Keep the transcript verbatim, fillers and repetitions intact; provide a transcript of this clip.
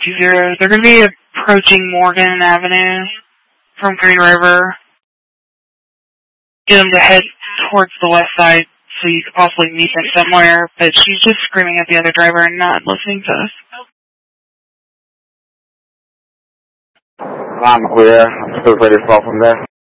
two zero. They're going to be approaching Morgan Avenue from Green River. Get them to head towards the west side so you could possibly meet them somewhere, but she's just screaming at the other driver and not listening to us. I'm clear. I'm still ready to fall from there.